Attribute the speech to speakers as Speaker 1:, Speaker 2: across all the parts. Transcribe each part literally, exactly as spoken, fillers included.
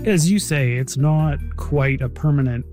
Speaker 1: As you say, it's not quite a permanent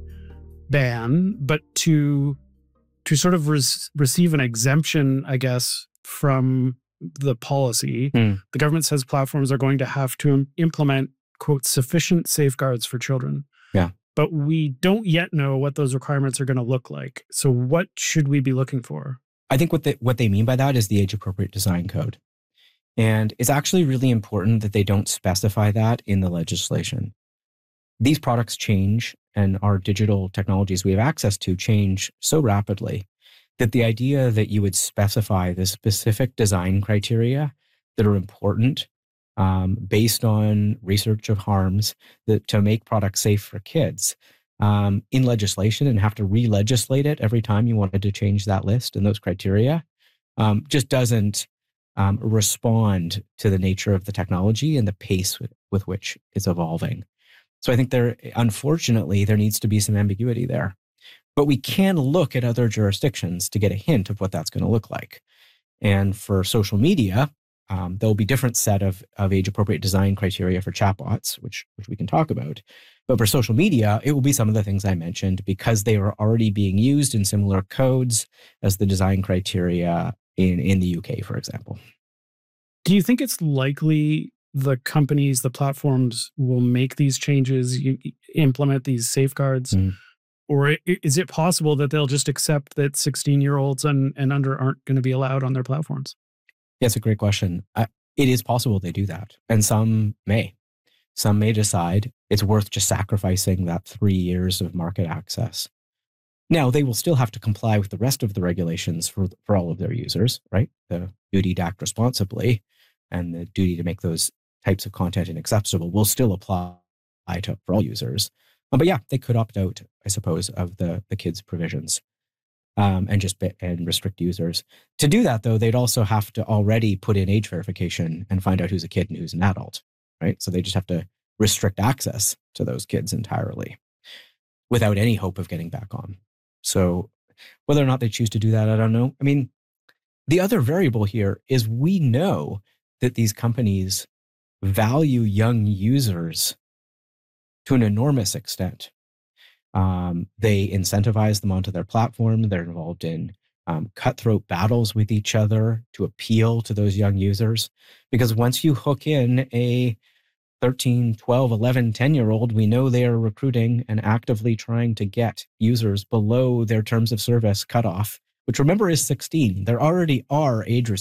Speaker 1: ban, but to to sort of res- receive an exemption, I guess, from the policy,
Speaker 2: Mm.
Speaker 1: the government says platforms are going to have to im- implement, quote, sufficient safeguards for children.
Speaker 2: Yeah.
Speaker 1: But we don't yet know what those requirements are going to look like. So what should we be looking for?
Speaker 2: I think what they, what they mean by that is the age-appropriate design code. And it's actually really important that they don't specify that in the legislation. These products change, and our digital technologies we have access to change so rapidly that the idea that you would specify the specific design criteria that are important um, based on research of harms that to make products safe for kids um, in legislation and have to re-legislate it every time you wanted to change that list and those criteria um, just doesn't um, respond to the nature of the technology and the pace with, with which it's evolving. So I think there, unfortunately, there needs to be some ambiguity there. But we can look at other jurisdictions to get a hint of what that's going to look like. And for social media, um, there'll be different set of, of age-appropriate design criteria for chatbots, which, which we can talk about. But for social media, it will be some of the things I mentioned because they are already being used in similar codes as the design criteria in, in the U K, for example.
Speaker 1: Do you think it's likely the companies, the platforms will make these changes, you, implement these safeguards?
Speaker 2: Mm.
Speaker 1: Or is it possible that they'll just accept that sixteen-year-olds and, and under aren't going to be allowed on their platforms?
Speaker 2: Yeah, it's a great question. Uh, it is possible they do that. And some may. Some may decide it's worth just sacrificing that three years of market access. Now, they will still have to comply with the rest of the regulations for, for all of their users, right? The duty to act responsibly and the duty to make those types of content inaccessible will still apply to for all users. Um, but yeah, they could opt out, I suppose, of the, the kids' provisions um, and just be, and restrict users. To do that, though, they'd also have to already put in age verification and find out who's a kid and who's an adult, right? So they just have to restrict access to those kids entirely without any hope of getting back on. So whether or not they choose to do that, I don't know. I mean, the other variable here is we know that these companies value young users to an enormous extent. Um, they incentivize them onto their platform. They're involved in um, cutthroat battles with each other to appeal to those young users. Because once you hook in a thirteen, twelve, eleven, ten-year-old, we know they are recruiting and actively trying to get users below their terms of service cutoff, which remember is sixteen. There already are age restrictions